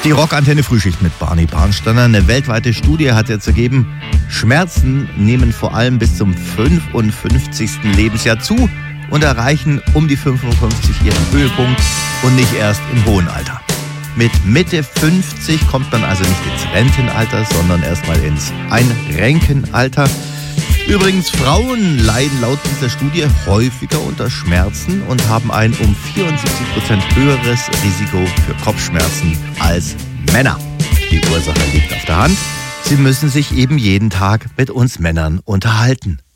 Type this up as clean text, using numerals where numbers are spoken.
Die Rockantenne Frühschicht mit Barney Barnsteiner. Eine weltweite Studie hat jetzt ergeben, Schmerzen nehmen vor allem bis zum 55. Lebensjahr zu und erreichen um die 55 ihren Höhepunkt und nicht erst im hohen Alter. Mit Mitte 50 kommt man also nicht ins Rentenalter, sondern erstmal ins Einrenkenalter. Übrigens, Frauen leiden laut dieser Studie häufiger unter Schmerzen und haben ein um 74% höheres Risiko für Kopfschmerzen als Männer. Die Ursache liegt auf der Hand. Sie müssen sich eben jeden Tag mit uns Männern unterhalten.